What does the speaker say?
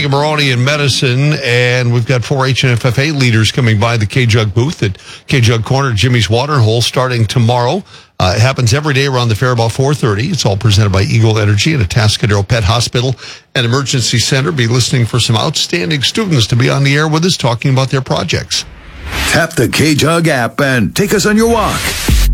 Frank Moroni in medicine, and we've got 4-H and FFA leaders coming by the K-Jug booth at K-Jug Corner, Jimmy's Watering Hole, starting tomorrow. It happens every day around the fair about 4:30. It's all presented by Eagle Energy and Atascadero Pet Hospital and Emergency Center. Be listening for some outstanding students to be on the air with us talking about their projects. Tap the K-Jug app and take us on your walk.